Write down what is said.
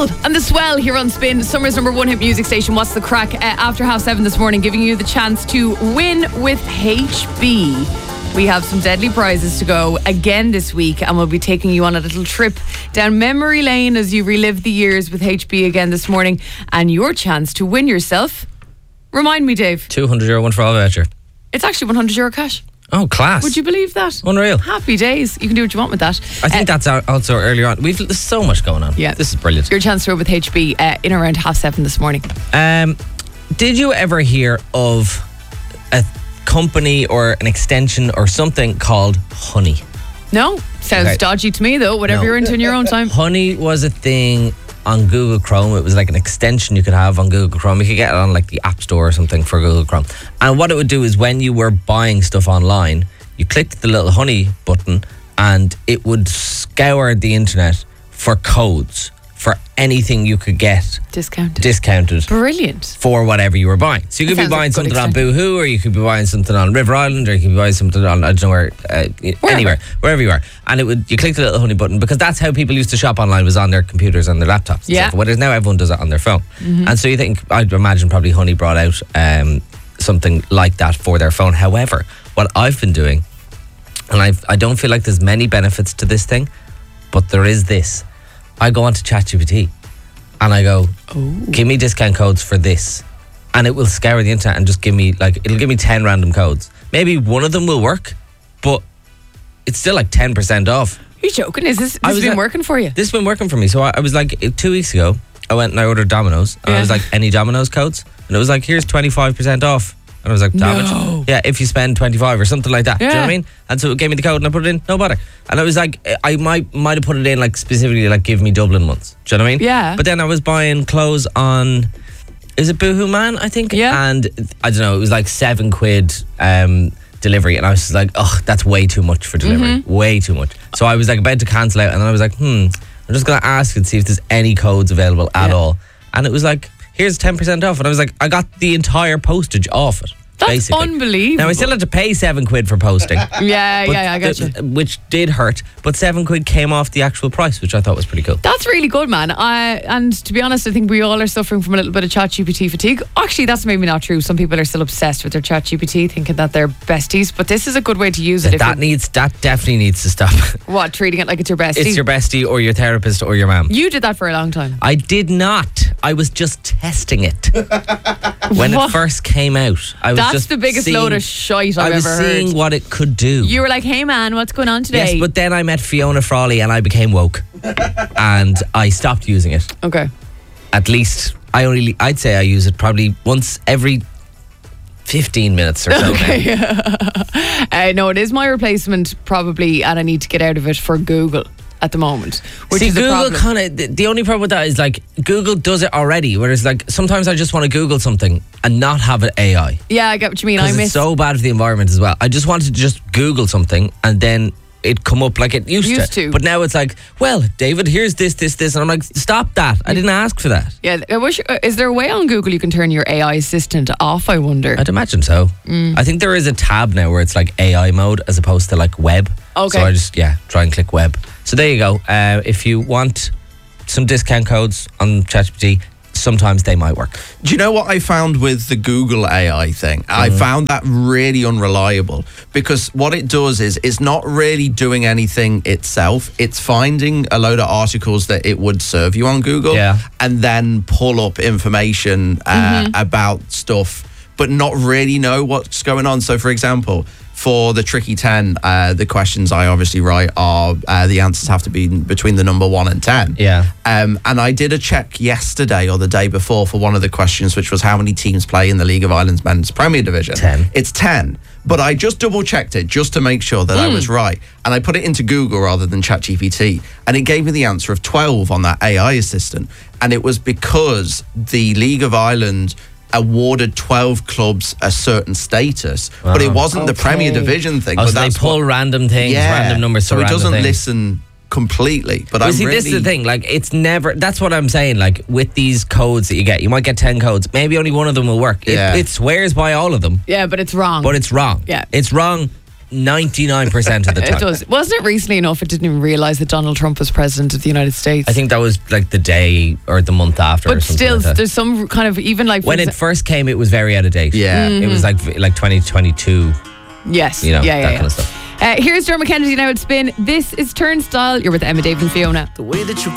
Adele and The Swell here on Spin, Summer's number one hit music station. What's the crack? After 7:30 this morning, giving you the chance to win with HB. We have some deadly prizes to go again this week, and we'll be taking you on a little trip down memory lane as you relive the years with HB again this morning. And your chance to win yourself, remind me, Dave. €200 one for all voucher. It's actually €100 cash. Oh, class. Would you believe that? Unreal. Happy days. You can do what you want with that. I think that's also earlier on. There's so much going on. Yeah. This is brilliant. Your chance to go with HB in around 7:30 this morning. Did you ever hear of a company or an extension or something called Honey? No. Sounds Okay. dodgy to me, though. Whatever you're into in your own time. Honey was a thing on Google Chrome. It was like an extension you could have on Google Chrome. You could get it on like the App Store or something for Google Chrome. And what it would do is when you were buying stuff online, you clicked the little Honey button and it would scour the internet for codes for anything you could get discounted Brilliant. for whatever you were buying. So you could be sounds like buying a good something on extension. Boohoo, or you could be buying something on River Island, or you could be buying something on, I don't know where, anywhere, wherever you are. And you click the little Honey button, because that's how people used to shop online, was on their computers and their laptops. Yeah. Whereas now everyone does it on their phone. And so you think, I'd imagine probably Honey brought out something like that for their phone. However, what I've been doing, and I don't feel like there's many benefits to this thing, but there is this. I go onto ChatGPT and I go, give me discount codes for this. And it will scour the internet and just give me, it'll give me 10 random codes. Maybe one of them will work, but it's still like 10% off. Are you joking? Is this was been at- working for you? This has been working for me. So I was like, 2 weeks ago, I went and I ordered Domino's. And I was like, any Domino's codes? And it was like, here's 25% off. And I was like, damn it. Yeah, if you spend 25 or something like that. Do you know what I mean? And so it gave me the code and I put it in, no bother. And I was like, I might have put it in like specifically like give me Dublin months. Do you know what I mean? Yeah. But then I was buying clothes on, is it Boohoo Man, I think? Yeah. And I don't know, it was like £7 delivery. And I was just like, oh, that's way too much for delivery. Way too much. So I was like about to cancel out, and then I was like, I'm just going to ask and see if there's any codes available at all. And it was like, here's 10% off. And I was like, I got the entire postage off it. That's basically unbelievable. Now I still had to pay £7 for posting. Yeah, but I got you. Which did hurt, but £7 came off the actual price, which I thought was pretty cool. That's really good, man. And to be honest, I think we all are suffering from a little bit of ChatGPT fatigue. Actually, that's maybe not true. Some people are still obsessed with their ChatGPT, thinking that they're besties. But this is a good way to use it. That definitely needs to stop. What, treating it like it's your bestie? It's your bestie or your therapist or your mum. You did that for a long time. I did not. I was just testing it when it first came out. That's the biggest load of shite I've ever heard. I was seeing what it could do. You were like, hey man, what's going on today? Yes, but then I met Fiona Frawley and I became woke. And I stopped using it. Okay. At least, I'd say I use it probably once every 15 minutes or so. Okay. No, it is my replacement probably, and I need to get out of it for Google at the moment. Which See, is Google a problem. the only problem with that is like Google does it already, whereas like sometimes I just want to Google something and not have it AI. Yeah, I get what you mean. Because it's so bad for the environment as well. I just wanted to just Google something and then it come up like it used to. But now it's like, well, David, here's this. And I'm like, stop that. I didn't ask for that. Yeah, I wish. Is there a way on Google you can turn your AI assistant off, I wonder? I'd imagine so. I think there is a tab now where it's like AI mode as opposed to like web. Okay. So I just, try and click web. So there you go. If you want some discount codes on ChatGPT, sometimes they might work. Do you know what I found with the Google AI thing? I found that really unreliable, because what it does is it's not really doing anything itself. It's finding a load of articles that it would serve you on Google and then pull up information about stuff, but not really know what's going on. So, for example, for the Tricky 10, the questions I obviously write are the answers have to be between the number 1 and 10. Yeah. And I did a check yesterday or the day before for one of the questions, which was how many teams play in the League of Ireland's Men's Premier Division. 10. It's 10. But I just double checked it just to make sure that I was right. And I put it into Google rather than ChatGPT. And it gave me the answer of 12 on that AI assistant. And it was because the League of Ireland awarded 12 clubs a certain status, but it wasn't the Premier Division thing. Oh, but so they pull random things, random numbers, so to it random doesn't things. listen completely. But see, this is the thing. Like, it's never. That's what I'm saying. Like, with these codes that you get, you might get 10 codes. Maybe only one of them will work. Yeah. It swears by all of them. Yeah, but it's wrong. But it's wrong. Yeah. It's wrong 99% of the time. It does. Wasn't it recently enough it didn't even realise that Donald Trump was president of the United States? I think that was like the day or the month after or But something still, like that. there's some kind of, even like... When it first came, it was very out of date. Yeah. It was like 2022, Yes. you know, yeah, that kind of stuff. Here's Dermot Kennedy now at Spin. This is Turnstile. You're with Emma, Dave and Fiona. The way that you